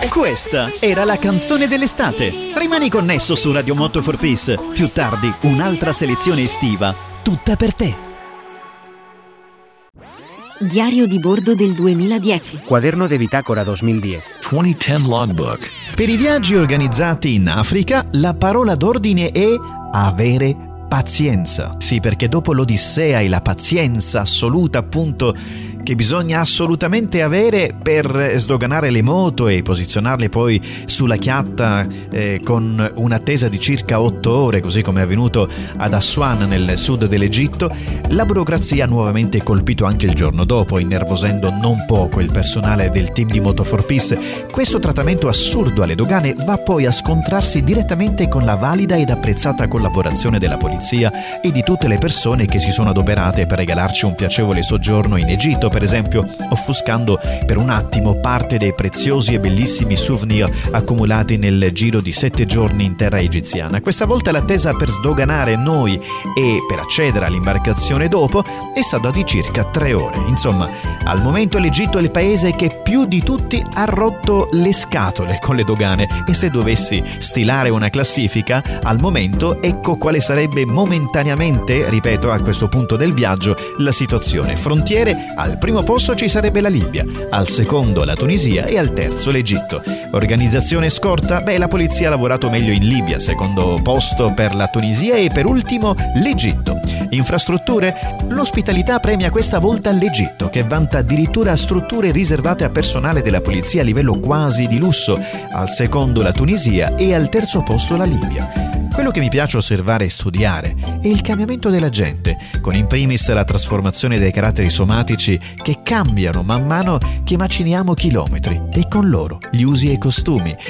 Questa era la canzone dell'estate. Rimani connesso su Radio Moto for Peace. Più tardi un'altra selezione estiva, tutta per te. Diario di bordo del 2010. Cuaderno de bitácora 2010. 2010 logbook. Per i viaggi organizzati in Africa, la parola d'ordine è avere pazienza. Sì, perché dopo l'Odissea e la pazienza assoluta, appunto, che bisogna assolutamente avere per sdoganare le moto e posizionarle poi sulla chiatta con un'attesa di circa 8 ore, così come è avvenuto ad Aswan nel sud dell'Egitto, la burocrazia ha nuovamente colpito anche il giorno dopo, innervosendo non poco il personale del team di Moto for Peace. Questo trattamento assurdo alle dogane va poi a scontrarsi direttamente con la valida ed apprezzata collaborazione della polizia e di tutte le persone che si sono adoperate per regalarci un piacevole soggiorno in Egitto, per esempio, offuscando per un attimo parte dei preziosi e bellissimi souvenir accumulati nel giro di 7 giorni in terra egiziana. Questa volta l'attesa per sdoganare noi e per accedere all'imbarcazione dopo è stata di circa 3 ore. Insomma, al momento l'Egitto è il paese che più di tutti ha rotto le scatole con le dogane, e se dovessi stilare una classifica, al momento ecco quale sarebbe momentaneamente, ripeto, a questo punto del viaggio, la situazione. Frontiere: al primo posto ci sarebbe la Libia, al secondo la Tunisia e al terzo l'Egitto. Organizzazione scorta? La polizia ha lavorato meglio in Libia, secondo posto per la Tunisia e per ultimo l'Egitto. Infrastrutture? L'ospitalità premia questa volta l'Egitto, che vanta addirittura strutture riservate a personale della polizia a livello quasi di lusso, al secondo la Tunisia e al terzo posto la Libia. Quello che mi piace osservare e studiare è il cambiamento della gente, con in primis la trasformazione dei caratteri somatici che cambiano man mano che maciniamo chilometri, e con loro gli usi e i costumi,